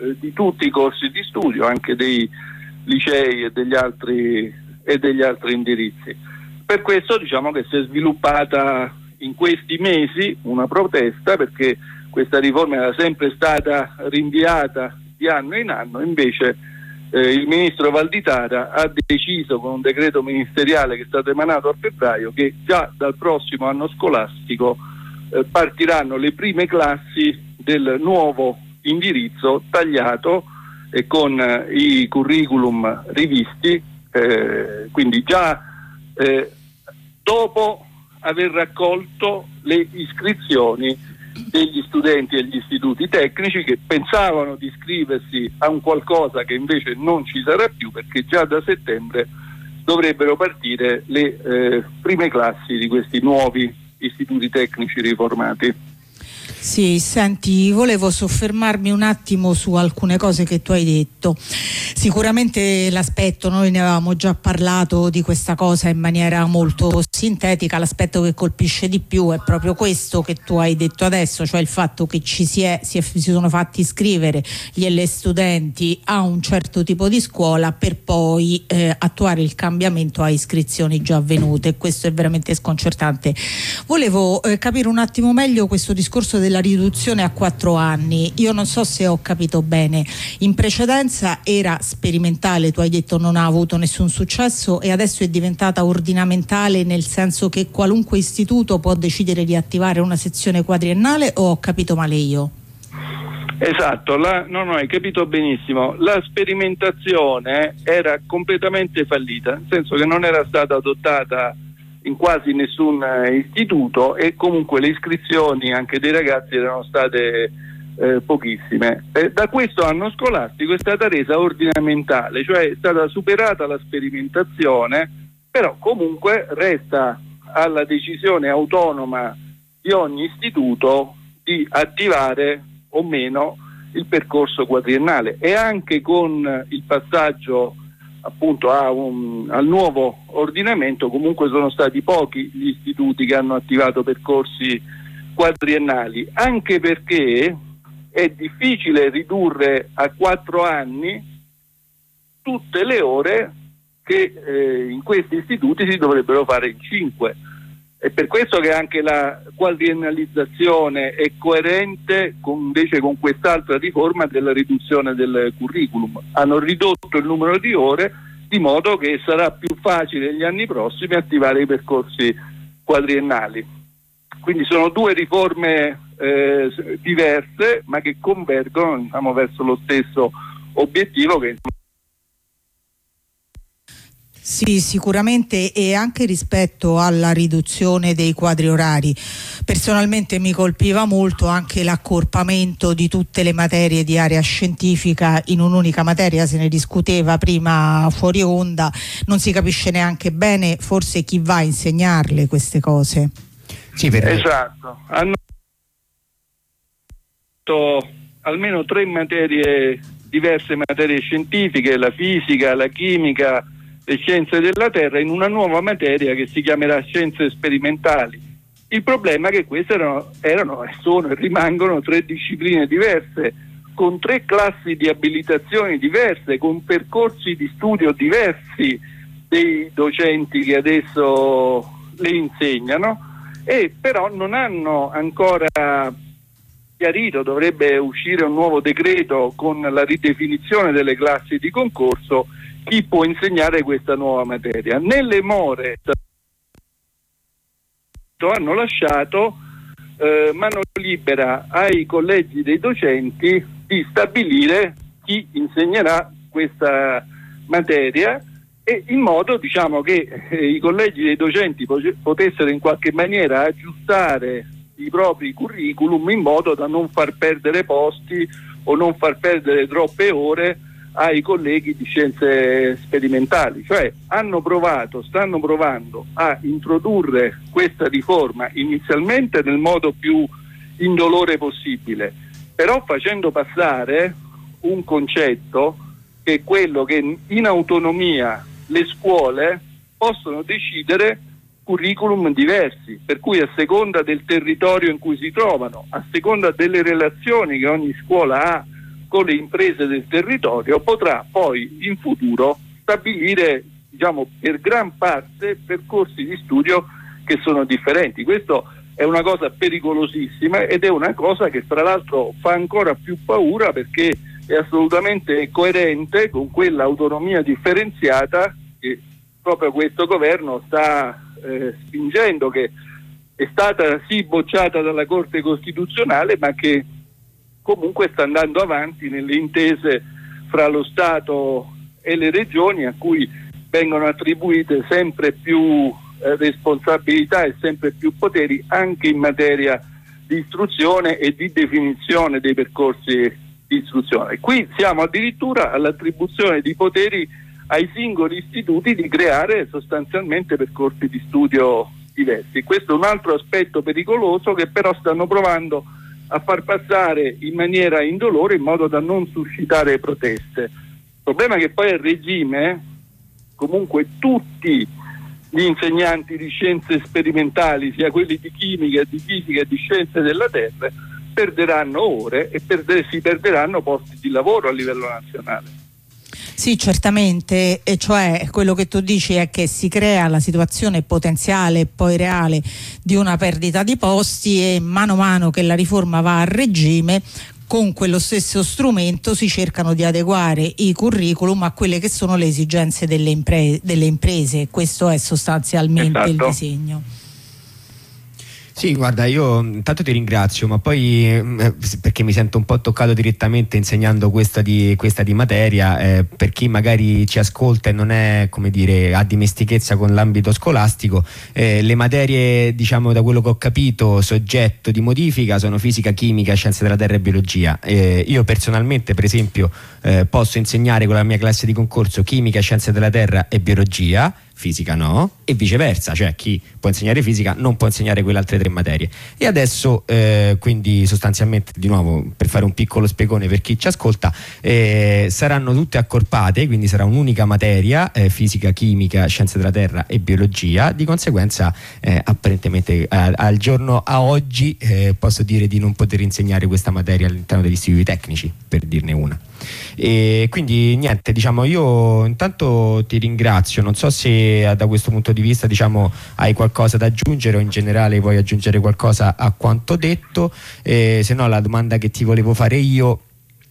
di tutti i corsi di studio, anche dei licei e degli altri indirizzi. Per questo diciamo che si è sviluppata in questi mesi una protesta, perché questa riforma era sempre stata rinviata di anno in anno. Invece il ministro Valditara ha deciso, con un decreto ministeriale che è stato emanato a febbraio, che già dal prossimo anno scolastico partiranno le prime classi del nuovo indirizzo tagliato e con i curriculum rivisti, quindi già dopo aver raccolto le iscrizioni degli studenti agli istituti tecnici, che pensavano di iscriversi a un qualcosa che invece non ci sarà più, perché già da settembre dovrebbero partire le prime classi di questi nuovi istituti tecnici riformati. Sì, senti, volevo soffermarmi un attimo su alcune cose che tu hai detto. Sicuramente l'aspetto, noi ne avevamo già parlato di questa cosa in maniera molto sintetica, l'aspetto che colpisce di più è proprio questo che tu hai detto adesso, cioè il fatto che si sono fatti iscrivere gli studenti a un certo tipo di scuola per poi attuare il cambiamento a iscrizioni già avvenute. Questo è veramente sconcertante. Volevo capire un attimo meglio questo discorso della riduzione a 4 anni. Io non so se ho capito bene. In precedenza era sperimentale, tu hai detto non ha avuto nessun successo, e adesso è diventata ordinamentale, nel senso che qualunque istituto può decidere di attivare una sezione quadriennale, o ho capito male io? Esatto, no, hai capito benissimo. La sperimentazione era completamente fallita, nel senso che non era stata adottata in quasi nessun istituto, e comunque le iscrizioni anche dei ragazzi erano state pochissime. Da questo anno scolastico è stata resa ordinamentale, cioè è stata superata la sperimentazione, però comunque resta alla decisione autonoma di ogni istituto di attivare o meno il percorso quadriennale, e anche con il passaggio appunto al nuovo ordinamento comunque sono stati pochi gli istituti che hanno attivato percorsi quadriennali, anche perché è difficile ridurre a 4 anni tutte le ore che in questi istituti si dovrebbero fare in 5. È per questo che anche la quadriennalizzazione è coerente invece con quest'altra riforma della riduzione del curriculum. Hanno ridotto il numero di ore, di modo che sarà più facile negli anni prossimi attivare i percorsi quadriennali. Quindi sono due riforme diverse, ma che convergono, diciamo, verso lo stesso obiettivo, che Sì, sicuramente, e anche rispetto alla riduzione dei quadri orari. Personalmente mi colpiva molto anche l'accorpamento di tutte le materie di area scientifica in un'unica materia. Se ne discuteva prima fuori onda, non si capisce neanche bene forse chi va a insegnarle queste cose. Sì, perché... Esatto, hanno almeno 3 materie, diverse materie scientifiche, la fisica, la chimica, le scienze della terra, in una nuova materia che si chiamerà scienze sperimentali. Il problema è che queste erano e sono e rimangono 3 discipline diverse, con 3 classi di abilitazioni diverse, con percorsi di studio diversi dei docenti che adesso le insegnano, e però non hanno ancora chiarito. Dovrebbe uscire un nuovo decreto con la ridefinizione delle classi di concorso, chi può insegnare questa nuova materia. Nelle more hanno lasciato mano libera ai collegi dei docenti di stabilire chi insegnerà questa materia, e in modo, diciamo, che i collegi dei docenti potessero in qualche maniera aggiustare i propri curriculum in modo da non far perdere posti o non far perdere troppe ore ai colleghi di scienze sperimentali. Cioè stanno provando a introdurre questa riforma inizialmente nel modo più indolore possibile, però facendo passare un concetto che è quello che in autonomia le scuole possono decidere curriculum diversi, per cui a seconda del territorio in cui si trovano, a seconda delle relazioni che ogni scuola ha con le imprese del territorio, potrà poi in futuro stabilire, diciamo, per gran parte percorsi di studio che sono differenti. Questo è una cosa pericolosissima ed è una cosa che tra l'altro fa ancora più paura, perché è assolutamente coerente con quella autonomia differenziata che proprio questo governo sta spingendo, che è stata sì bocciata dalla Corte Costituzionale, ma che comunque sta andando avanti nelle intese fra lo Stato e le regioni, a cui vengono attribuite sempre più responsabilità e sempre più poteri anche in materia di istruzione e di definizione dei percorsi di istruzione. Qui siamo addirittura all'attribuzione di poteri ai singoli istituti di creare sostanzialmente percorsi di studio diversi. Questo è un altro aspetto pericoloso che però stanno provando a far passare in maniera indolore, in modo da non suscitare proteste. Il problema è che poi al regime comunque tutti gli insegnanti di scienze sperimentali, sia quelli di chimica, di fisica e di scienze della terra, perderanno ore e si perderanno posti di lavoro a livello nazionale. Sì, certamente, e cioè quello che tu dici è che si crea la situazione potenziale e poi reale di una perdita di posti, e mano a mano che la riforma va a regime, con quello stesso strumento si cercano di adeguare i curriculum a quelle che sono le esigenze delle imprese. Questo è sostanzialmente il disegno. Sì, guarda, io intanto ti ringrazio, ma poi perché mi sento un po' toccato direttamente insegnando questa di materia, per chi magari ci ascolta e non è, come dire, ha dimestichezza con l'ambito scolastico, le materie, diciamo, da quello che ho capito, soggetto di modifica sono fisica, chimica, scienze della terra e biologia. Io personalmente, per esempio, posso insegnare con la mia classe di concorso chimica, scienze della terra e biologia, fisica no, e viceversa, cioè chi può insegnare fisica non può insegnare quelle altre tre materie. E adesso quindi sostanzialmente, di nuovo, per fare un piccolo spiegone per chi ci ascolta, saranno tutte accorpate, quindi sarà un'unica materia, fisica, chimica, scienze della terra e biologia. Di conseguenza apparentemente al giorno a oggi posso dire di non poter insegnare questa materia all'interno degli istituti tecnici, per dirne una. E quindi niente, diciamo, io intanto ti ringrazio, non so se da questo punto di vista, diciamo, hai qualcosa da aggiungere o in generale vuoi aggiungere qualcosa a quanto detto, se no la domanda che ti volevo fare io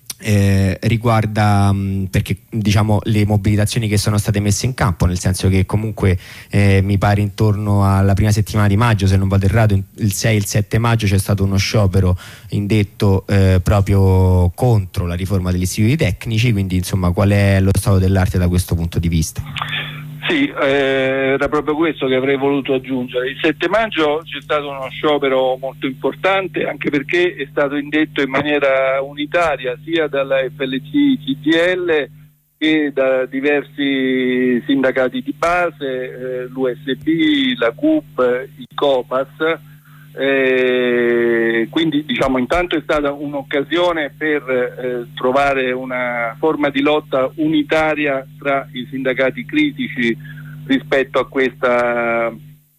riguarda perché, diciamo, le mobilitazioni che sono state messe in campo, nel senso che comunque mi pare intorno alla prima settimana di maggio, se non vado errato, il 6 e il 7 maggio c'è stato uno sciopero indetto proprio contro la riforma degli istituti tecnici, quindi insomma qual è lo stato dell'arte da questo punto di vista? Sì, era proprio questo che avrei voluto aggiungere. Il 7 maggio c'è stato uno sciopero molto importante, anche perché è stato indetto in maniera unitaria sia dalla FLC CGIL che da diversi sindacati di base, l'USB, la CUP, i COPAS. Quindi, diciamo, intanto è stata un'occasione per trovare una forma di lotta unitaria tra i sindacati critici rispetto a questa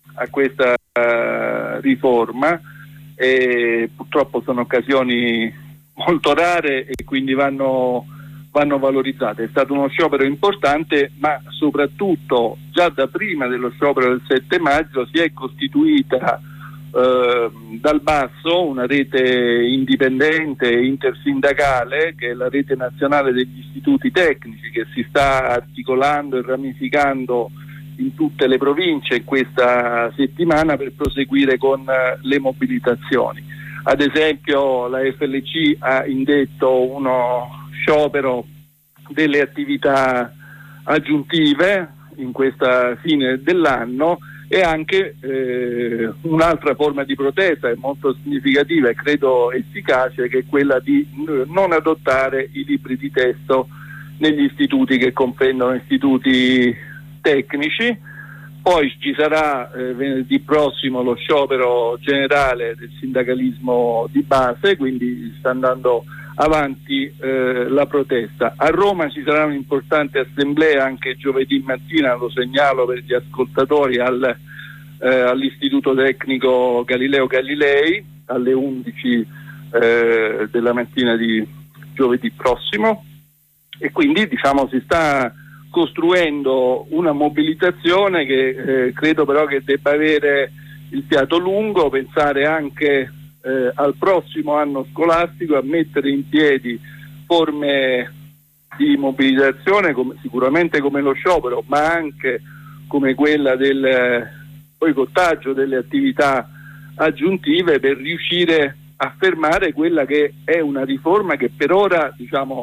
riforma, e purtroppo sono occasioni molto rare e quindi vanno valorizzate. È stato uno sciopero importante, ma soprattutto già da prima dello sciopero del 7 maggio si è costituita dal basso una rete indipendente e intersindacale, che è la rete nazionale degli istituti tecnici, che si sta articolando e ramificando in tutte le province in questa settimana per proseguire con le mobilitazioni. Ad esempio la FLC ha indetto uno sciopero delle attività aggiuntive in questa fine dell'anno, e anche un'altra forma di protesta è molto significativa e credo efficace, che è quella di non adottare i libri di testo negli istituti che comprendono istituti tecnici. Poi ci sarà venerdì prossimo lo sciopero generale del sindacalismo di base, quindi sta andando avanti la protesta. A Roma ci sarà un'importante assemblea anche giovedì mattina, lo segnalo per gli ascoltatori, all'Istituto Tecnico Galileo Galilei alle 11 della mattina di giovedì prossimo, e quindi si sta costruendo una mobilitazione che credo però che debba avere il fiato lungo, pensare anche al prossimo anno scolastico, a mettere in piedi forme di mobilitazione sicuramente come lo sciopero, ma anche come quella del boicottaggio delle attività aggiuntive, per riuscire a fermare quella che è una riforma che per ora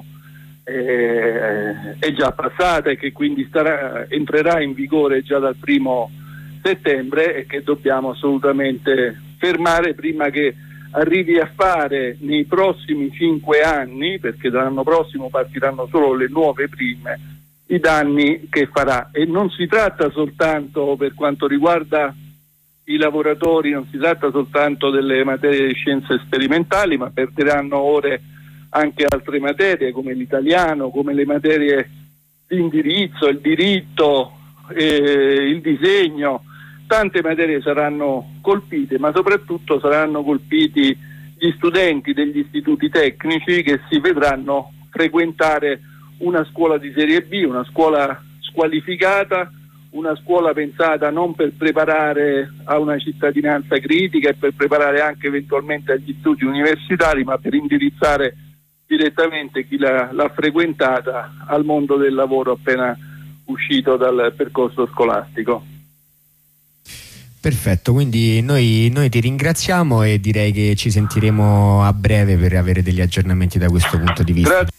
è già passata e che quindi entrerà in vigore già dal 1° settembre, e che dobbiamo assolutamente fermare prima che arrivi a fare nei prossimi 5 anni, perché dall'anno prossimo partiranno solo le nuove prime, i danni che farà. E non si tratta soltanto, per quanto riguarda i lavoratori, non si tratta soltanto delle materie di scienze sperimentali, ma perderanno ore anche altre materie come l'italiano, come le materie di indirizzo, il diritto, il disegno. Tante materie saranno colpite, ma soprattutto saranno colpiti gli studenti degli istituti tecnici, che si vedranno frequentare una scuola di serie B, una scuola squalificata, una scuola pensata non per preparare a una cittadinanza critica e per preparare anche eventualmente agli studi universitari, ma per indirizzare direttamente chi l'ha frequentata al mondo del lavoro appena uscito dal percorso scolastico. Perfetto, quindi noi ti ringraziamo e direi che ci sentiremo a breve per avere degli aggiornamenti da questo punto di vista. Grazie.